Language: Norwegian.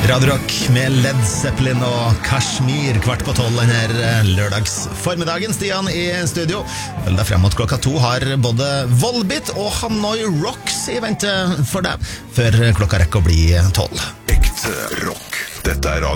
Radio Rock med Led Zeppelin og Kashmir 11:15 denne lørdagsformiddagen. Stian i studio. Følg deg frem mot klokka 2 har både Volbeat og Hanoi Rocks i vente for deg før klokka rekker å bli 12. Ekte rock. Dette er Radio